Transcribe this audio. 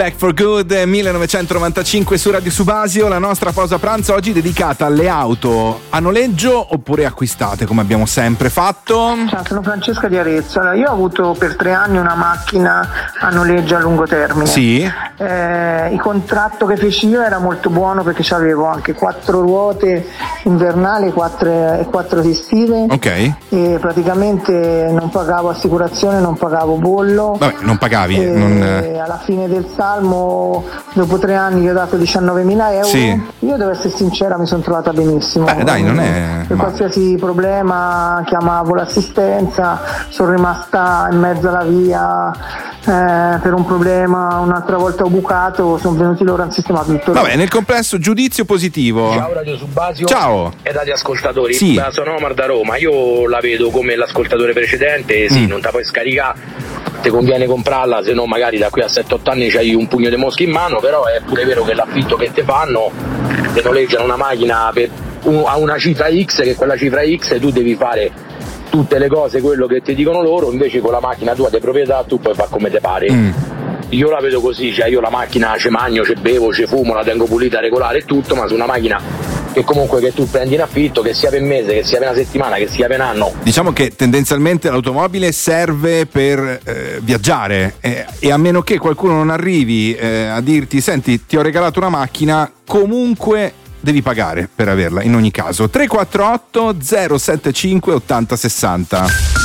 Back for Good 1995 su Radio Subasio. La nostra pausa pranzo oggi dedicata alle auto a noleggio oppure acquistate, come abbiamo sempre fatto. Ciao, sono Francesca di Arezzo. Allora, io ho avuto per 3 anni una macchina a noleggio a lungo termine. Sì. Il contratto che feci io era molto buono perché avevo anche 4 ruote invernali e 4 estive. Ok. E praticamente non pagavo assicurazione, non pagavo bollo. Vabbè, non pagavi. Alla fine del salmo, dopo 3 anni, gli ho dato 19.000 euro. Sì. Io, devo essere sincera, mi sono trovata benissimo. Dai, non è per qualsiasi problema chiamavo l'assistenza, sono rimasta in mezzo alla via per un problema, un'altra volta ho bucato, sono venuti loro, hanno sistemato tutto. Vabbè, nel complesso giudizio positivo. Ciao Radio Subasio. Ciao. E dagli ascoltatori. Sì. Sono Omar da Roma, io la vedo come l'ascoltatore precedente, sì, non te puoi scaricare, ti conviene comprarla, se no magari da qui a 7-8 anni c'hai un pugno di mosche in mano, però è pure vero che l'affitto che te fanno, te noleggiano una macchina a una cifra X, che quella cifra X tu devi fare tutte le cose, quello che ti dicono loro, invece con la macchina tua di proprietà tu puoi fare come te pare. Io la vedo così, cioè io la macchina ci mangio, ci bevo, ci fumo, la tengo pulita, regolare e tutto, ma su una macchina che comunque che tu prendi in affitto, che sia per mese, che sia per una settimana, che sia per un anno. Diciamo che tendenzialmente l'automobile serve per viaggiare e a meno che qualcuno non arrivi a dirti senti ti ho regalato una macchina, comunque devi pagare per averla in ogni caso. 348 075 80 60.